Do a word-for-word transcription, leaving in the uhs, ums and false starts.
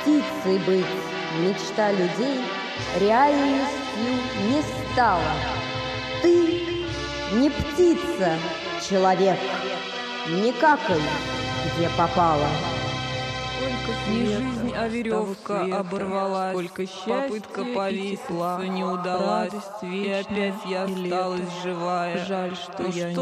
птицей быть мечта людей реальностью не стала. Ты не птица, человек, не какай, где попала. Не жизнь, а веревка оборвалась, сколько счастья, попытка и повеситься тепла, не удалась, радость и вечная, опять я и осталась лето. живая. Жаль, что Ну я